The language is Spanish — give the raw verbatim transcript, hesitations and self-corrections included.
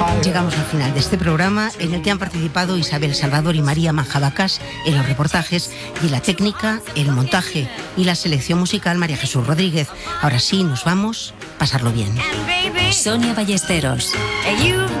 Llegamos al final de este programa en el que han participado Isabel Salvador y María Manjabacás en los reportajes y la técnica, el montaje y la selección musical María Jesús Rodríguez. Ahora sí, nos vamos. Pasarlo bien. Sonia Ballesteros.